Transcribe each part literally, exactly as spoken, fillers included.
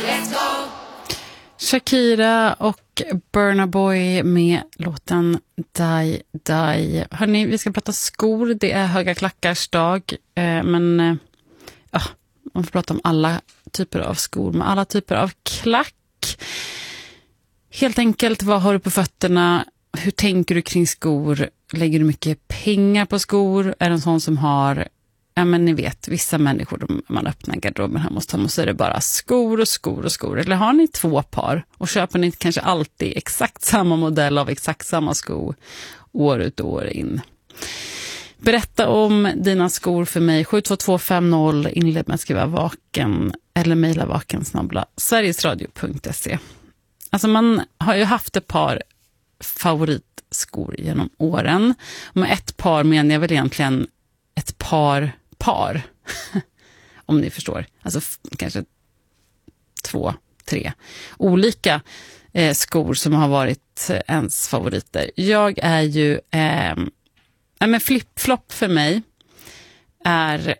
Shakira och Burna Boy med låten Die Die. Hörrni, vi ska prata skor. Det är höga klackars dag. Eh, men eh, ja, man får prata om alla typer av skor med alla typer av klack. Helt enkelt, vad har du på fötterna? Hur tänker du kring skor? Lägger du mycket pengar på skor? Är det en sån som har... Ja, men ni vet, vissa människor, de, man öppnar garderoben här hos dem och så är det bara skor och skor och skor. Eller har ni två par och köper ni kanske alltid exakt samma modell av exakt samma sko år ut och år in? Berätta om dina skor för mig. sju två två fem noll, inled med att skriva vaken eller mejla vaken snabbla sverigesradio punkt se. Alltså man har ju haft ett par favoritskor genom åren. Med ett par menar jag väl egentligen ett par par, om ni förstår. Alltså f- kanske två, tre olika eh, skor som har varit eh, ens favoriter. Jag är ju, eh, ja, men flip-flop för mig är,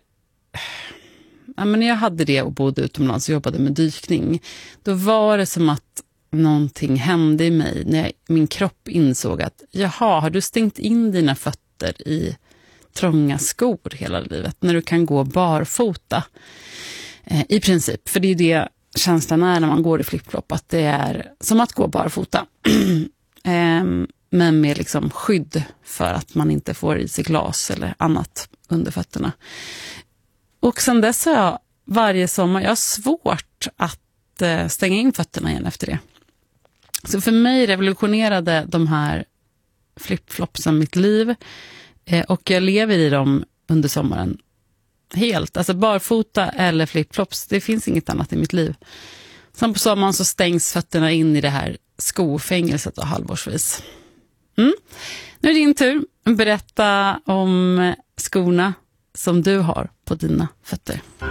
ja, men när jag hade det och bodde utomlands och jobbade med dykning, då var det som att någonting hände i mig när jag, min kropp insåg att, jaha, har du stängt in dina fötter i trånga skor hela livet, när du kan gå barfota eh, i princip, för det är det känslan är när man går i flip-flop, att det är som att gå barfota eh, men med liksom skydd för att man inte får i sig glas eller annat under fötterna. Och sen dess har jag varje sommar, jag har svårt att eh, stänga in fötterna igen efter det. Så för mig revolutionerade de här flip-flopsen mitt liv. Och jag lever i dem under sommaren helt. Alltså barfota eller flipflops. Det finns inget annat i mitt liv. Sen på sommaren så stängs fötterna in i det här skofängelset och halvårsvis. Mm. Nu är det din tur. Berätta om skorna som du har på dina fötter.